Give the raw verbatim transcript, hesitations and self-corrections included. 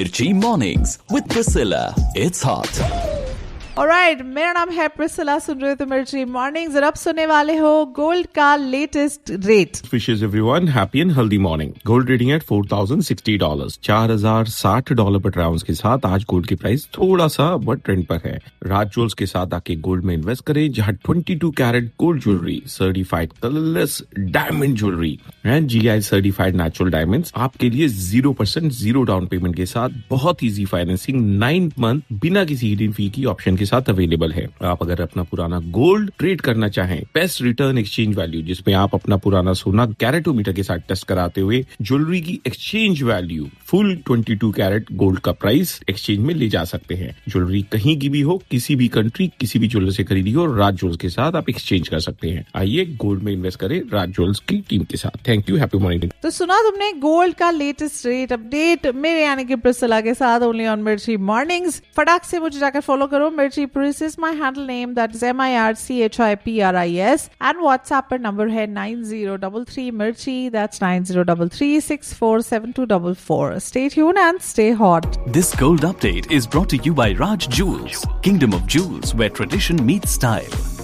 Mirchi Mornings with Priscilla. It's hot. Alright, मेरा नाम है प्रिसिला, सुन रहे हो तो मिर्ची मॉर्निंग्स और अब सुनने वाले हो गोल्ड का latest rate. Wishes everyone happy and healthy morning. Gold trading at four thousand sixty dollars. चार हजार साठ डॉलर पर आउंस के साथ आज गोल्ड की प्राइस थोड़ा सा बट ट्रेंड पर है. राज ज्वेल्स के साथ आके गोल्ड में इन्वेस्ट करें, जहां बाईस carat gold jewellery, certified colourless diamond jewellery and GI certified natural diamonds आपके लिए zero percent zero down payment के साथ बहुत इजी फाइनेंसिंग नाइन मंथ बिना किसी हिडन फी की ऑप्शन के साथ अवेलेबल है. आप अगर अपना पुराना गोल्ड ट्रेड करना चाहें, बेस्ट रिटर्न एक्सचेंज वैल्यू जिसमें आप अपना पुराना सोना कैरेटोमीटर के साथ टेस्ट कराते हुए ज्वेलरी की एक्सचेंज वैल्यू फुल बाईस कैरेट गोल्ड का प्राइस एक्सचेंज में ले जा सकते हैं. ज्वेलरी कहीं की भी हो, किसी भी कंट्री, किसी भी ज्वेलर से खरीदी हो, राज ज्वेल्स के साथ आप एक्सचेंज कर सकते हैं. आइए गोल्ड में इन्वेस्ट करें राज ज्वेल्स की टीम के साथ. Thank you, happy morning. तो सुना तुमने गोल्ड का लेटेस्ट रेट अपडेट मेरे यानी कि प्रिसिला के साथ ओनली ऑन मिर्ची मॉर्निंग्स. फटाक से मुझे जाकर फॉलो करो. मिर्ची Pris is my handle name, that is M I R C H I P R I S, and WhatsApp पर नंबर है nine zero three three Mirchi, that's nine zero three three six four seven two four four. Stay tuned and stay hot. This gold update is brought to you by Raj Jewels, Kingdom of Jewels, where tradition meets style.